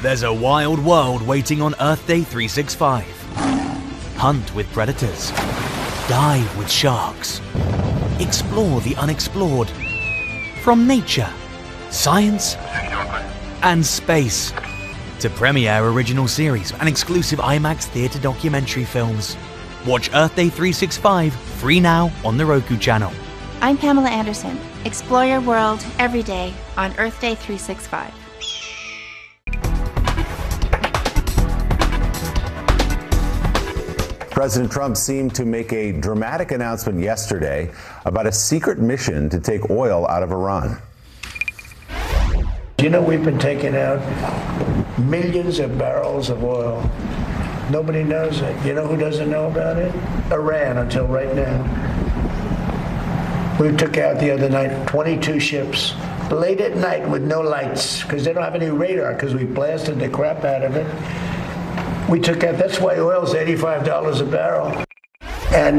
There's a wild world waiting on Earth Day 365. Hunt with predators. Dive with sharks. Explore the unexplored. From nature, science, and space to premiere original series and exclusive IMAX theatre documentary films. Watch Earth Day 365 free now on the Roku channel. I'm Pamela Anderson. Explore your world every day on Earth Day 365. President Trump seemed to make a dramatic announcement yesterday about a secret mission to take oil out of Iran. You know, we've been taking out millions of barrels of oil. Nobody knows it. You know who doesn't know about it? Iran, until right now. We took out the other night 22 ships, late at night with no lights, because they don't have any radar, because we blasted the crap out of it. We took out, that's why oil's $85 a barrel. And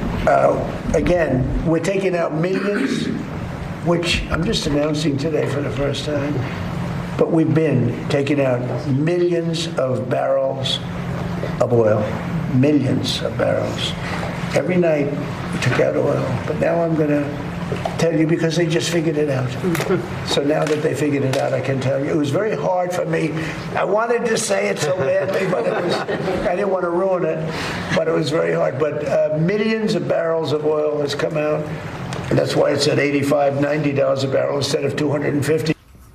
again, we're taking out millions, which I'm just announcing today for the first time, but we've been taking out millions of barrels of oil, millions of barrels. Every night we took out oil, but now I'm going to tell you because they just figured it out. So now that they figured it out, I can tell you. It was very hard for me. I wanted to say it so badly, but I didn't want to ruin it, but it was very hard. But millions of barrels of oil has come out, and that's why it's at $85, $90 a barrel instead of $250.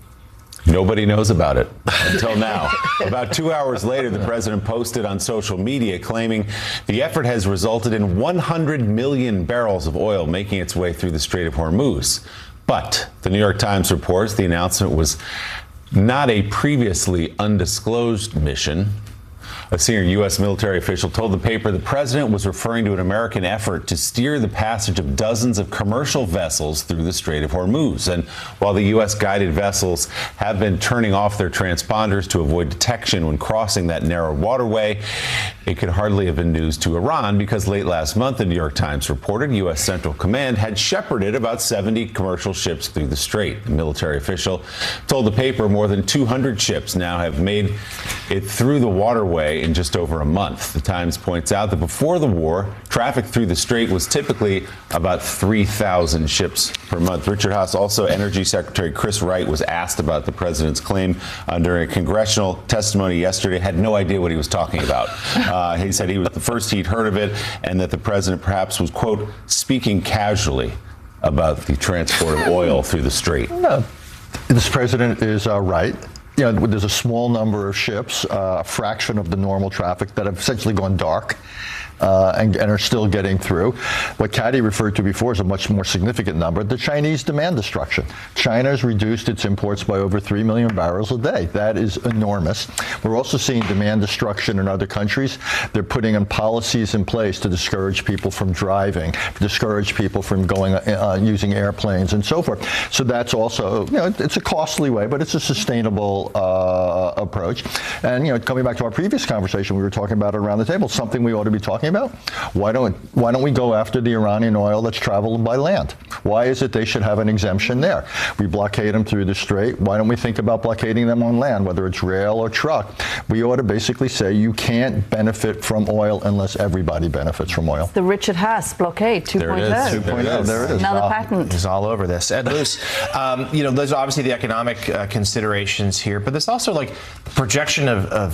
Nobody knows about it until now. About 2 hours later, the president posted on social media claiming the effort has resulted in 100 million barrels of oil making its way through the Strait of Hormuz. But the New York Times reports the announcement was not a previously undisclosed mission. A senior U.S. military official told the paper the president was referring to an American effort to steer the passage of dozens of commercial vessels through the Strait of Hormuz. And while the U.S. guided vessels have been turning off their transponders to avoid detection when crossing that narrow waterway, it could hardly have been news to Iran because late last month, the New York Times reported U.S. Central Command had shepherded about 70 commercial ships through the strait. The military official told the paper more than 200 ships now have made it through the waterway in just over a month. The Times points out that before the war, traffic through the strait was typically about 3,000 ships per month. Richard Haass, also Energy Secretary Chris Wright, was asked about the president's claim during a congressional testimony yesterday, had no idea what he was talking about. He said he was the first he'd heard of it and that the president perhaps was, quote, speaking casually about the transport of oil through the strait. No, this president is right. You know, there's a small number of ships, a fraction of the normal traffic that have essentially gone dark and are still getting through. What Caddy referred to before is a much more significant number, the Chinese demand destruction. China has reduced its imports by over 3 million barrels a day. That is enormous. We're also seeing demand destruction in other countries. They're putting in policies in place to discourage people from driving, discourage people from going using airplanes and so forth. So that's also, you know, it's a costly way, but it's a sustainable approach. And, you know, coming back to our previous conversation, we were talking about it around the table, something we ought to be talking about. Why don't we go after the Iranian oil that's traveled by land? Why is it they should have an exemption there? We blockade them through the strait. Why don't we think about blockading them on land, whether it's rail or truck? We ought to basically say you can't benefit from oil unless everybody benefits from oil. The Richard Haass blockade 2.0. There it is. 2.0. There it is. Another patent. He's all over this. Ed Luce, you know, there's obviously the economic considerations here, but there's also like the projection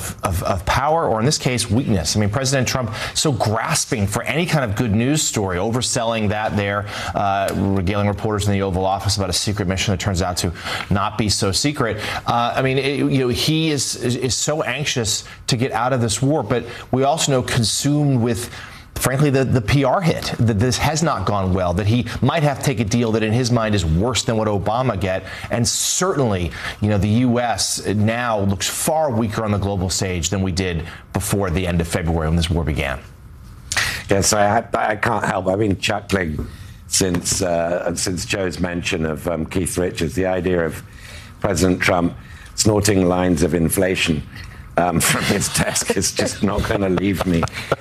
of power, or in this case, weakness. I mean, President Trump so grasping for any kind of good news story, overselling that there, regaling reporters in the Oval Office about a secret mission that turns out to not be so secret. I mean, you know, he is so anxious to get out of this war, but we also know consumed with, frankly, the PR hit, that this has not gone well, that he might have to take a deal that in his mind is worse than what Obama get. And certainly, you know, the U.S. now looks far weaker on the global stage than we did before the end of February when this war began. Yes, I can't help. I've been chuckling since Joe's mention of Keith Richards, the idea of President Trump snorting lines of inflation from his desk is just not going to leave me.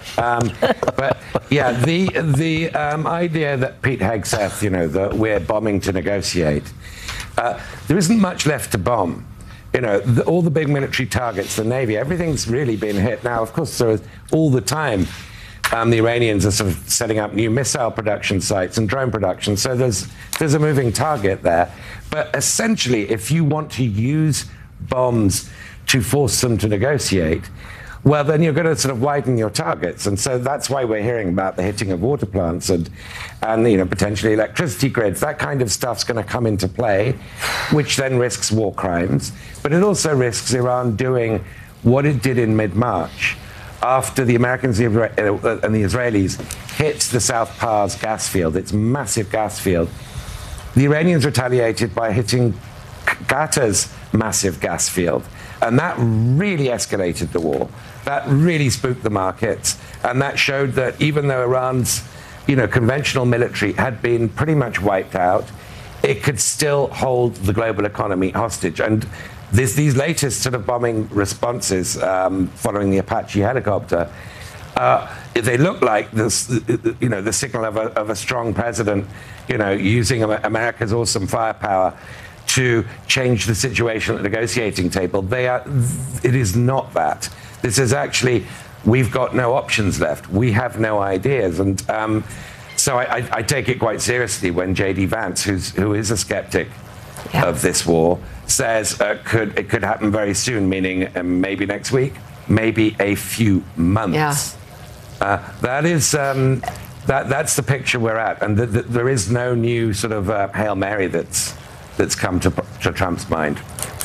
But yeah, the idea that Pete Hegseth, you know, that we're bombing to negotiate, there isn't much left to bomb. all the big military targets, the Navy, everything's really been hit. Now, of course, there is all the time. The Iranians are sort of setting up new missile production sites and drone production. So there's a moving target there. But essentially, if you want to use bombs to force them to negotiate, well, then you're going to sort of widen your targets. And so that's why we're hearing about the hitting of water plants and potentially electricity grids. That kind of stuff's going to come into play, which then risks war crimes. But it also risks Iran doing what it did in mid-March, after the Americans and the Israelis hit the South Pars gas field, its massive gas field. The Iranians retaliated by hitting Qatar's massive gas field. And that really escalated the war. That really spooked the markets. And that showed that even though Iran's conventional military had been pretty much wiped out, it could still hold the global economy hostage. And these latest sort of bombing responses following the Apache helicopter, they look like this, the signal of a strong president, using America's awesome firepower to change the situation at the negotiating table. It is not that. This is actually, we've got no options left. We have no ideas. And so I take it quite seriously when J.D. Vance, who is a skeptic of this war, says it could happen very soon, meaning maybe next week, maybe a few months. That's the picture we're at, and there is no new sort of Hail Mary that's come to Trump's mind.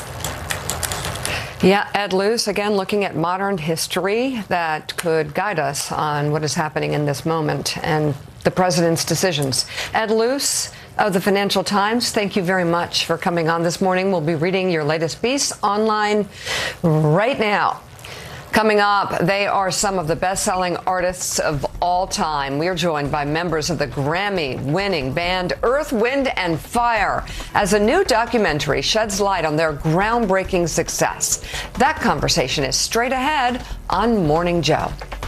Yeah, Ed Luce, again, looking at modern history that could guide us on what is happening in this moment and the president's decisions. Ed Luce of the Financial Times, thank you very much for coming on this morning. We'll be reading your latest piece online right now. Coming up, they are some of the best-selling artists of all time. We are joined by members of the Grammy-winning band Earth, Wind and Fire as a new documentary sheds light on their groundbreaking success. That conversation is straight ahead on Morning Joe.